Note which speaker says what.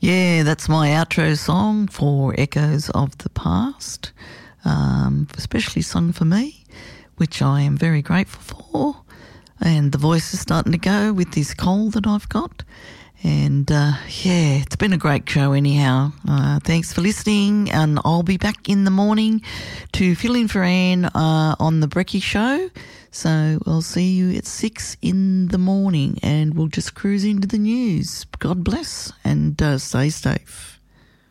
Speaker 1: Yeah, that's my outro song for Echoes of the Past, especially sung for me, which I am very grateful for. And the voice is starting to go with this cold that I've got. And, it's been a great show anyhow. Thanks for listening, and I'll be back in the morning to fill in for Anne on the Brekkie Show. So I'll see you at 6 in the morning, and we'll just cruise into the news. God bless, and stay safe.